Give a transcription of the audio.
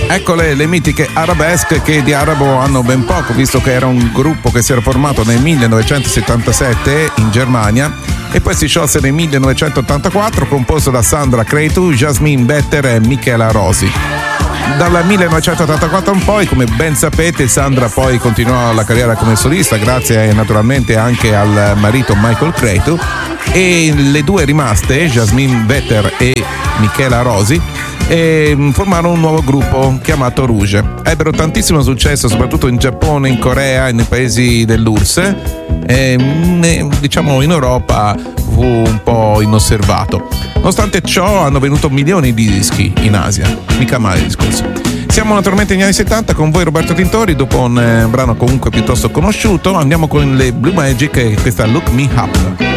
Eccole le mitiche Arabesque, che di arabo hanno ben poco, visto che era un gruppo che si era formato nel 1977 in Germania e poi si sciolse nel 1984, composto da Sandra Cretu, Jasmine Vetter e Michela Rosi. Dal 1984 in poi, come ben sapete, Sandra poi continuò la carriera come solista, grazie naturalmente anche al marito Michael Cretu, e le due rimaste, Jasmine Vetter e Michela Rosi, formarono un nuovo gruppo chiamato Rouge. Ebbero tantissimo successo soprattutto in Giappone, in Corea, nei paesi dell'URSS, diciamo in Europa fu un po' inosservato. Nonostante ciò hanno venduto milioni di dischi in Asia, mica male il discorso. Siamo naturalmente negli anni 70 con voi Roberto Tintori, dopo un brano comunque piuttosto conosciuto andiamo con le Blue Magic e questa Look Me Up.